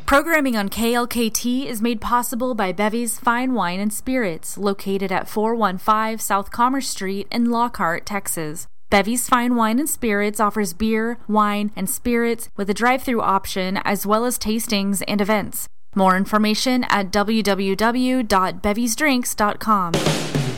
Programming on KLKT is made possible by Bevy's Fine Wine and Spirits, located at 415 South Commerce Street in Lockhart, Texas. Bevy's Fine Wine and Spirits offers beer, wine, and spirits with a drive-thru option as well as tastings and events. More information at www.bevysdrinks.com.